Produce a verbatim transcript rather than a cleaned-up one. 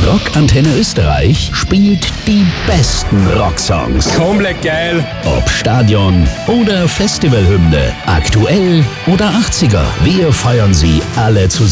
Rockantenne Österreich spielt die besten Rocksongs. Komplett geil. Ob Stadion oder Festivalhymne, aktuell oder achtziger, wir feiern sie alle zusammen.